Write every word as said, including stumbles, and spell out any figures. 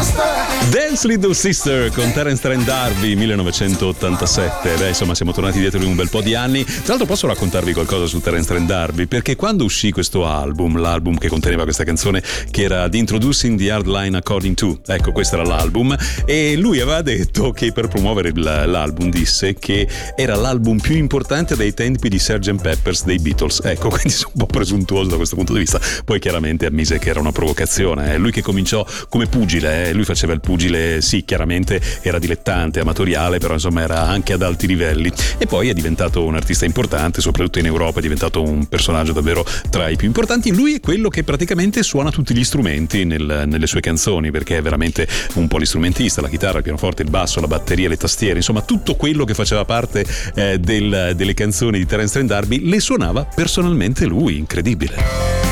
Dance Little Sister con Terence Trent D'Arby millenovecentottantasette. Beh, insomma, siamo tornati dietro di un bel po' di anni. Tra l'altro posso raccontarvi qualcosa su Terence Trent D'Arby, perché quando uscì questo album, l'album che conteneva questa canzone che era The Introducing the Hard Line According to, ecco, questo era l'album, e lui aveva detto che per promuovere l'album disse che era l'album più importante dai tempi di sergeant Pepper's dei Beatles. Ecco, quindi sono un po' presuntuoso da questo punto di vista. Poi chiaramente ammise che era una provocazione, eh. Lui che cominciò come pugile, eh. lui faceva il pugile, sì, chiaramente era dilettante, amatoriale, però insomma era anche ad alti livelli, e poi è diventato un artista importante, soprattutto in Europa, è diventato un personaggio davvero tra i più importanti. Lui è quello che praticamente suona tutti gli strumenti nel, nelle sue canzoni, perché è veramente un polistrumentista: la chitarra, il pianoforte, il basso, la batteria, le tastiere, insomma tutto quello che faceva parte eh, del, delle canzoni di Terence Trent D'Arby le suonava personalmente lui. Incredibile.